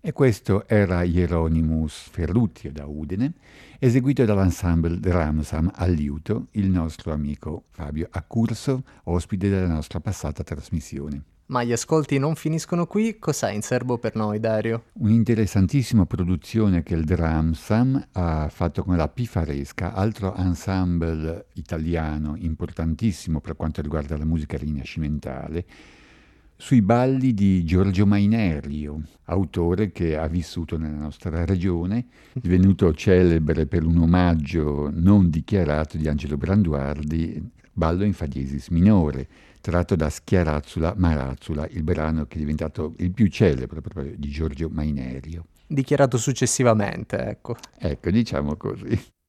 E questo era Hieronymus Ferruccio da Udine, eseguito dall'ensemble Dramsam al liuto, il nostro amico Fabio Accurso, ospite della nostra passata trasmissione. Ma gli ascolti non finiscono qui, cos'hai in serbo per noi, Dario? Un'interessantissima produzione che il Dramsam ha fatto con la Pifaresca, altro ensemble italiano importantissimo per quanto riguarda la musica rinascimentale, sui balli di Giorgio Mainerio, autore che ha vissuto nella nostra regione, divenuto celebre per un omaggio non dichiarato di Angelo Branduardi, ballo in fa diesis minore, tratto da Schiarazzula Marazzula, il brano che è diventato il più celebre proprio di Giorgio Mainerio. Dichiarato successivamente, ecco. Ecco, diciamo così.